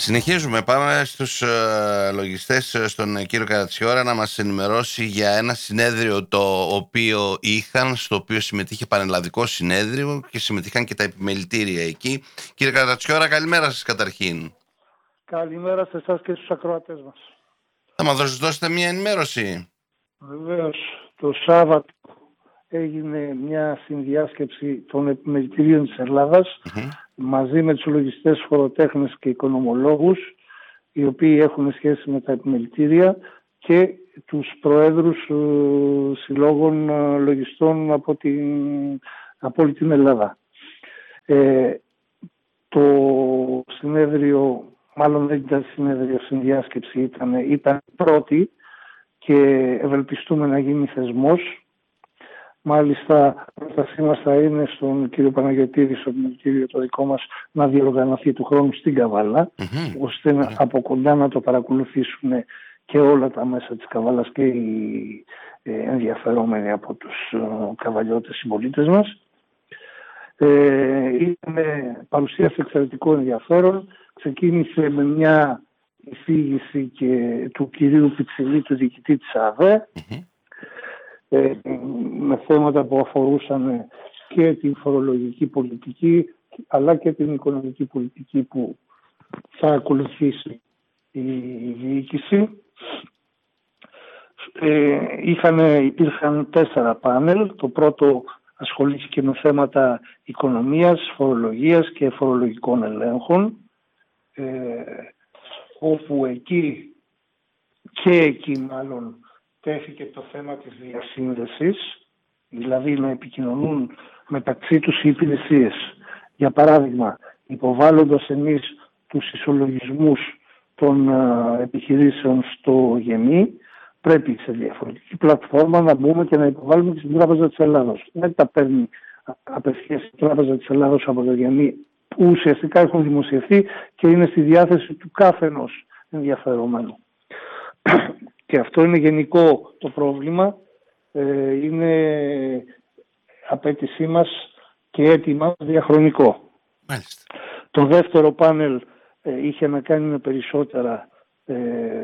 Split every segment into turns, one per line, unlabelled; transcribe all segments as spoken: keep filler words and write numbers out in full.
Συνεχίζουμε. Πάμε στους ε, λογιστές, στον κύριο Καρατσιώρα, να μας ενημερώσει για ένα συνέδριο το οποίο είχαν, στο οποίο συμμετείχε πανελλαδικό συνέδριο και συμμετείχαν και τα επιμελητήρια εκεί. Κύριε Καρατσιώρα, καλημέρα σας καταρχήν.
Καλημέρα σε εσάς και στους ακροατές μας.
Θα μας δώσετε μια ενημέρωση?
Βεβαίως, το Σάββατο έγινε μια συνδιάσκεψη των επιμελητηρίων της Ελλάδας
Mm-hmm.
μαζί με τους λογιστές, φοροτέχνες και οικονομολόγους, οι οποίοι έχουν σχέση με τα επιμελητήρια, και τους προέδρους ε, συλλόγων ε, λογιστών από, την, από όλη την Ελλάδα. Ε, το συνέδριο, μάλλον δεν ήταν συνέδριο, συνδιάσκεψη ήταν, ήταν πρώτη και ευελπιστούμε να γίνει θεσμός. Μάλιστα, η πρότασή μας θα είναι στον κύριο Παναγιωτήδη, στο επιμελητήριο το δικό μας, να διοργανωθεί του χρόνου στην Καβάλα,
Mm-hmm.
ώστε να, από κοντά να το παρακολουθήσουν και όλα τα μέσα της Καβάλας και οι ε, ενδιαφερόμενοι από τους ε, καβαλιώτες συμπολίτες μας. Ε, ήταν παρουσίαση εξαιρετικό ενδιαφέρον. Ξεκίνησε με μια εισήγηση και του κυρίου Πιτσιλή, του διοικητή της ΑΔΕ,
Mm-hmm.
ε, με θέματα που αφορούσαν και την φορολογική πολιτική αλλά και την οικονομική πολιτική που θα ακολουθήσει η διοίκηση. Ε, είχαν, υπήρχαν τέσσερα πάνελ. Το πρώτο ασχολήθηκε με θέματα οικονομίας, φορολογίας και φορολογικών ελέγχων, ε, όπου εκεί και εκεί μάλλον τέθηκε το θέμα της διασύνδεσης, δηλαδή να επικοινωνούν μεταξύ τους οι υπηρεσίες. Για παράδειγμα, υποβάλλοντας εμείς τους ισολογισμούς των uh, επιχειρήσεων στο ΓΕΜΗ, πρέπει σε διαφορετική πλατφόρμα να μπούμε και να υποβάλουμε και στην Τράπεζα της Ελλάδος. Δεν τα παίρνει απευθείας η Τράπεζα της Ελλάδος από το ΓΕΜΗ, που ουσιαστικά έχουν δημοσιευθεί και είναι στη διάθεση του κάθε ενός ενδιαφερομένου. Και αυτό είναι γενικό το πρόβλημα, ε, είναι απέτησή μας και αίτημα διαχρονικό.
Μάλιστα.
Το δεύτερο πάνελ ε, είχε να κάνει με περισσότερα ε,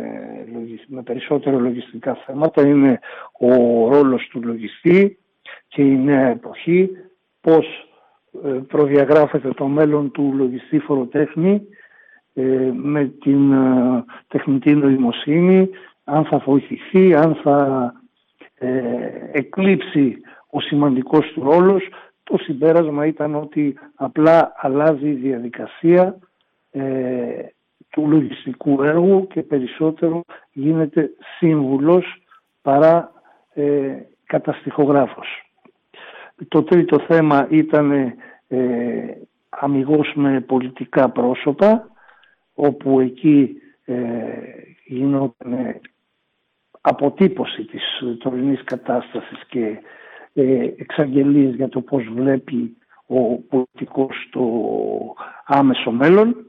με περισσότερο λογιστικά θέματα. Είναι ο ρόλος του λογιστή και η νέα εποχή, πώς ε, προδιαγράφεται το μέλλον του λογιστή φοροτέχνη ε, με την ε, τεχνητή νοημοσύνη, αν θα βοηθηθεί, αν θα ε, εκλείψει ο σημαντικός του ρόλος. Το συμπέρασμα ήταν ότι απλά αλλάζει η διαδικασία ε, του λογιστικού έργου και περισσότερο γίνεται σύμβουλος παρά ε, καταστιχογράφος. Το τρίτο θέμα ήταν ε, αμιγώς με πολιτικά πρόσωπα, όπου εκεί ε, γινόταν αποτύπωση της τωρινής κατάστασης και ε, εξαγγελίες για το πώς βλέπει ο πολιτικός το άμεσο μέλλον.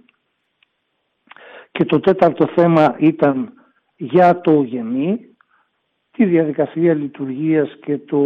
Και το τέταρτο θέμα ήταν για το ΓΕΜΗ, τη διαδικασία λειτουργίας και το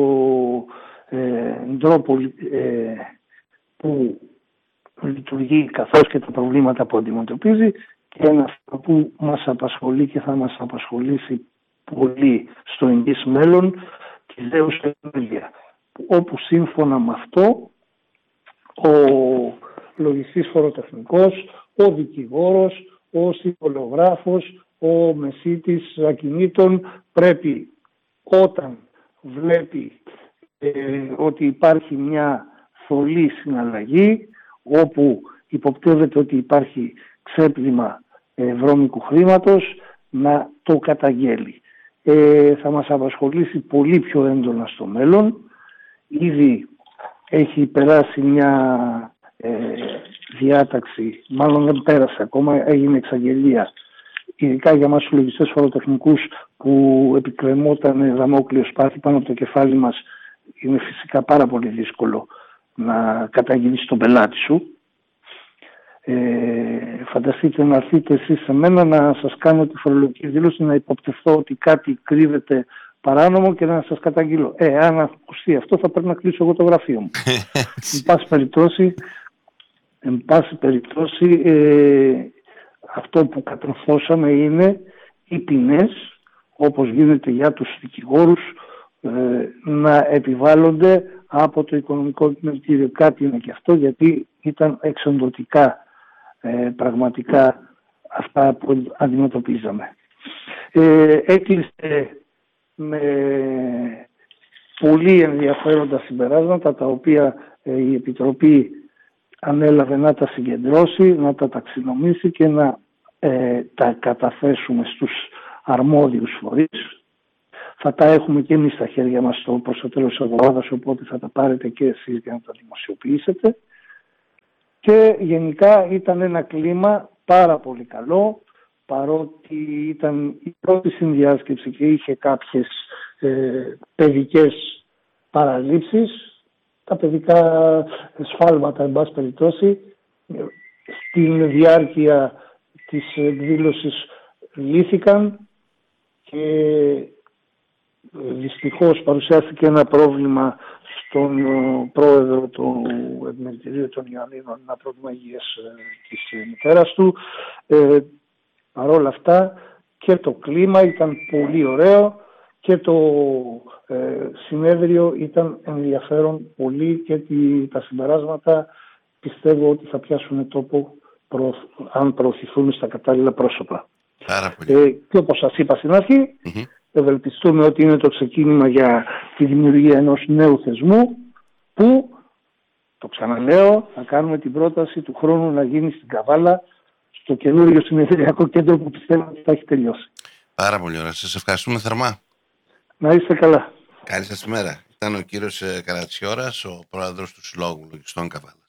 ε, τρόπο ε, που λειτουργεί, καθώς και τα προβλήματα που αντιμετωπίζει, και ένα που μας απασχολεί και θα μας απασχολήσει πολύ στο εγγύς μέλλον, τη δέουσα επιμέλεια, όπου σύμφωνα με αυτό ο λογιστής φοροτεχνικός, ο δικηγόρος, ο συμβολογράφος, ο μεσίτης ακινήτων πρέπει, όταν βλέπει ε, ότι υπάρχει μια θολή συναλλαγή, όπου υποπτεύεται ότι υπάρχει ξέπλυμα ε, βρώμικου χρήματος, να το καταγγέλει. Ε, θα μας απασχολήσει πολύ πιο έντονα στο μέλλον. Ήδη έχει περάσει μια ε, διάταξη, μάλλον δεν πέρασε ακόμα, έγινε εξαγγελία, ειδικά για μας τους λογιστές φοροτεχνικούς, που επικρεμόταν δαμόκλειο σπάθη πάνω από το κεφάλι μας. Είναι φυσικά πάρα πολύ δύσκολο να καταγγείλεις τον πελάτη σου. Ε, φανταστείτε να έρθετε εσείς σε μένα να σας κάνω τη φορολογική δήλωση, να υποπτευθώ ότι κάτι κρύβεται παράνομο και να σας καταγγείλω. Ε, αν ακουστεί αυτό θα πρέπει να κλείσω εγώ το γραφείο μου. εν πάση περιπτώσει, εν πάση περιπτώσει ε, αυτό που κατορθώσαμε είναι οι ποινές, όπως γίνεται για τους δικηγόρους, ε, να επιβάλλονται από το Οικονομικό Επιμελητήριο. Κάτι είναι και αυτό, γιατί ήταν εξοντωτικά ε, πραγματικά αυτά που αντιμετωπίζαμε. Ε, έκλεισε με πολύ ενδιαφέροντα συμπεράσματα, τα οποία ε, η Επιτροπή ανέλαβε να τα συγκεντρώσει, να τα ταξινομήσει και να ε, τα καταθέσουμε στους αρμόδιους φορείς. Θα τα έχουμε και εμείς στα χέρια μας στο, προς το τέλος της εβδομάδας, οπότε θα τα πάρετε και εσείς για να τα δημοσιοποιήσετε. Και γενικά ήταν ένα κλίμα πάρα πολύ καλό, παρότι ήταν η πρώτη συνδιάσκεψη και είχε κάποιες ε, παιδικές παραλήψεις, τα παιδικά σφάλματα, εν πάση περιπτώσει, στην διάρκεια της εκδήλωσης λύθηκαν και δυστυχώς παρουσιάστηκε ένα πρόβλημα στον πρόεδρο του Επιμελητηρίου των Ιωαννίνων, ένα πρόβλημα υγείας της μητέρας του. Ε, Παρ' όλα αυτά και το κλίμα ήταν πολύ ωραίο και το ε, συνέδριο ήταν ενδιαφέρον πολύ και τη, τα συμπεράσματα πιστεύω ότι θα πιάσουν τόπο προ, αν προωθηθούν στα κατάλληλα πρόσωπα. Ε, και όπως σας είπα στην αρχή, mm-hmm. ευελπιστούμε ότι είναι το ξεκίνημα για τη δημιουργία ενός νέου θεσμού που, το ξαναλέω, θα κάνουμε την πρόταση του χρόνου να γίνει στην Καβάλα, στο καινούριο συνεδριακό κέντρο που πιστεύω ότι θα έχει τελειώσει.
Πάρα πολύ ωραία. Σας ευχαριστούμε θερμά.
Να είστε καλά.
Καλή σας ημέρα. Ήταν ο κύριος Καρατσιώρας, ο πρόεδρος του Συλλόγου Λογιστών Καβάλα.